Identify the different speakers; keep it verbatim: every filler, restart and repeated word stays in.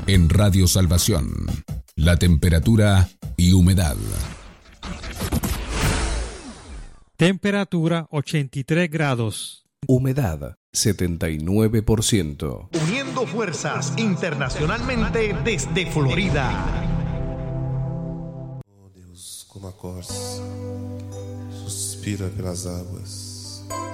Speaker 1: En Radio Salvación, la temperatura y humedad.
Speaker 2: Temperatura ochenta y tres grados.
Speaker 3: Humedad setenta y nueve por ciento.
Speaker 4: Uniendo fuerzas internacionalmente desde Florida.
Speaker 5: Oh Deus, como a corça suspira pelas águas.